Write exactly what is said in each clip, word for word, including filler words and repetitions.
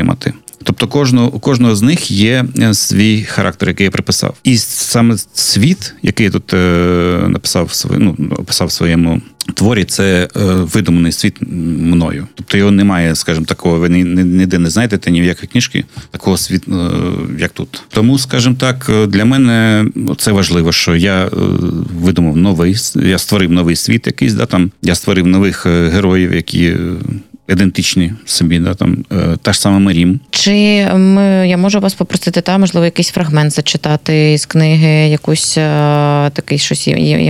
отримати. Тобто кожного, у кожного з них є свій характер, який я приписав. І саме світ, який я тут е, написав, ну, описав в своєму творі, це е, видуманий світ мною. Тобто його немає, скажімо, такого, ви ніде не знайдете, ні в якій книжці, такого світу, е, як тут. Тому, скажімо так, для мене це важливо, що я е, видумав новий, я створив новий світ якийсь, да, там, я створив нових героїв, які ідентичні собі, да, там, е, та ж сама Мерім. Чи ми, я можу вас попросити, та, можливо, якийсь фрагмент зачитати з книги, якусь е, такий щось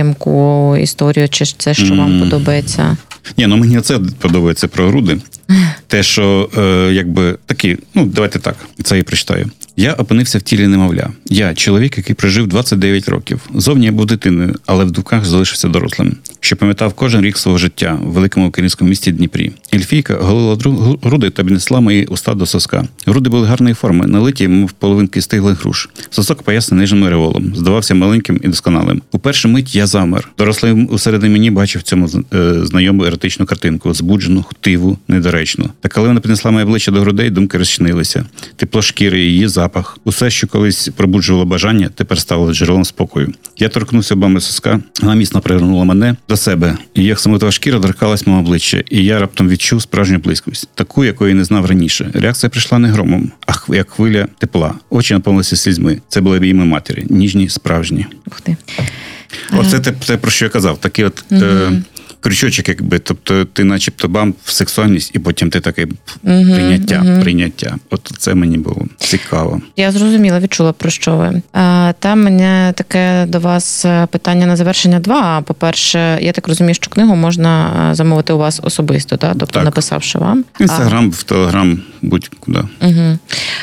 ямку історію, чи це, що mm. вам подобається? Ні, ну мені це подобається про груди. Те, що, е, якби, такі, ну, давайте так, це і прочитаю. Я опинився в тілі немовля. Я чоловік, який прожив двадцять дев'ять років. Зовні я був дитиною, але в думках залишився дорослим, що пам'ятав кожен рік свого життя в великому українському місті Дніпрі. Ельфійка голила груди та піднесла мої уста до соска. Груди були гарної форми, налиті, мов половинки стиглих груш. Сосок поясний нижнім ореолом, здавався маленьким і досконалим. У першу мить я замер. Дорослий усередині мені бачив в цьому е, знайому еротичну картинку, збуджену, хтиву, недоречну. Та коли вона піднесла моє обличчя до грудей, думки розчинилися. Тепло шкіри, її запах. Усе, що колись пробуджувало бажання, тепер стало джерелом спокою. Я торкнувся обами соска, вона міцно привернула мене до себе. Її оксамитова шкіра торкалась мого обличчя, і я раптом відчув справжню близькість, таку, якої не знав раніше. Реакція прийшла не громом, а як хвиля тепла. Очі наповнилися слізьми. Це були обійми матері, ніжні, справжні. Ух ти. Оце те, те, про що я казав. Такий от угу. е, крючочок, якби. Тобто ти начебто бам в сексуальність, і потім ти таке угу, прийняття, угу. прийняття. От це мені було цікаво. Я зрозуміла, відчула, про що ви. А, там мене таке до вас питання на завершення два. По-перше, я так розумію, що книгу можна замовити у вас особисто, да? Тобто так. написавши вам. Інстаграм, в Телеграм, будь-куди. Угу.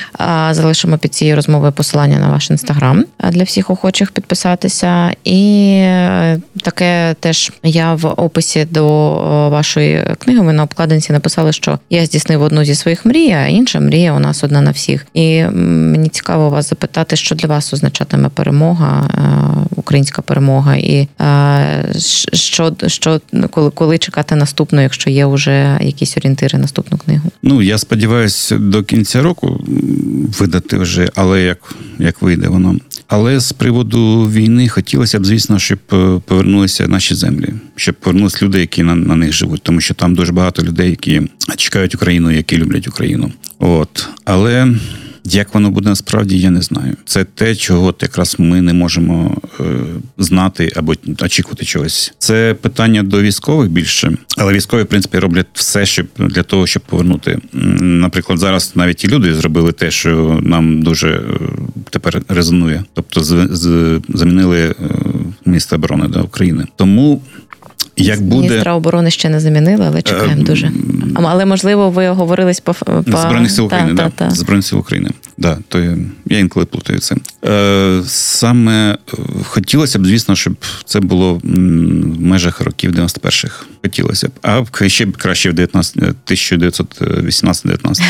А, залишимо під цією розмовою посилання на ваш Інстаграм для всіх охочих підписатися. І таке теж я в описі до вашої книги, ви на обкладинці написали, що я здійснив одну зі своїх мрій, а інша мрія у нас одна на всіх. І мені цікаво вас запитати, що для вас означатиме перемога, українська перемога, і що, що коли, коли чекати наступну, якщо є вже якісь орієнтири на наступну книгу? Ну, я сподіваюся, до кінця року видати вже, але як, як вийде воно. Але з приводу війни хотілося б, звісно, щоб повернулися наші землі, щоб повернулися люди, які на, на них живуть, тому що там дуже багато людей, які чекають Україну, які люблять Україну. От. Але як воно буде насправді, я не знаю. Це те, чого якраз ми не можемо е, знати або очікувати чогось. Це питання до військових більше, але військові, в принципі, роблять все, щоб для того, щоб повернути. Наприклад, зараз навіть і люди зробили те, що нам дуже тепер резонує. Тобто з, з, замінили е, міністра оборони да, України. Тому як буде... Міністра оборони ще не замінили, але чекаємо дуже. Але, можливо, ви оговорились по... по... Збройних сил України, так. Да, да. Збройних сил України. Да, то я, я інколи плутаю це. Е, саме хотілося б, звісно, щоб це було в межах років дев'яносто перших. Хотілося б. А ще б краще в тисяча дев'ятсот вісімнадцятий дев'ятнадцятий.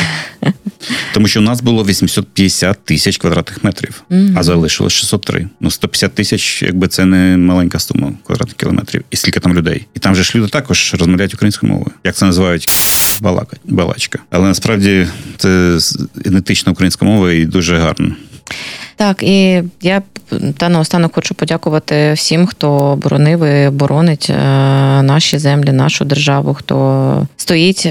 Тому що у нас було вісімсот п'ятдесят тисяч квадратних метрів, mm-hmm. а залишилось шістсот три. Ну, сто п'ятдесят тисяч, якби це не маленька сума квадратних кілометрів. І скільки там людей. І там же ж люди також розмовляють українською мовою. Як це називають? Балака, балачка. Але насправді це ідентична українська мова і дуже гарна. Так, і я та наостанок хочу подякувати всім, хто боронив і боронить наші землі, нашу державу, хто стоїть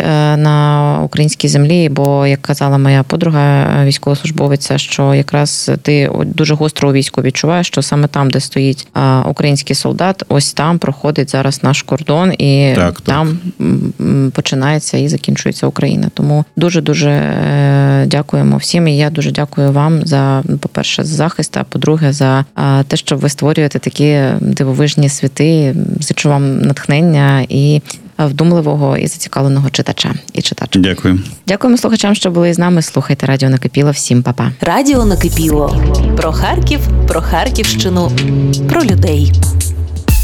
на українській землі, бо, як казала моя подруга військовослужбовиця, що якраз ти дуже гостро у війську відчуваєш, що саме там, де стоїть український солдат, ось там проходить зараз наш кордон, і так, там так. починається і закінчується Україна. Тому дуже-дуже дякуємо всім, і я дуже дякую вам за, по-перше, за захист, а по-друге, за те, що ви створюєте такі дивовижні світи. Зичу вам натхнення і вдумливого і зацікавленого читача і читача. Дякую. Дякуємо слухачам, що були з нами. Слухайте Радіо Накипіло. Всім па-па. Радіо Накипіло. Про Харків, про Харківщину, про людей.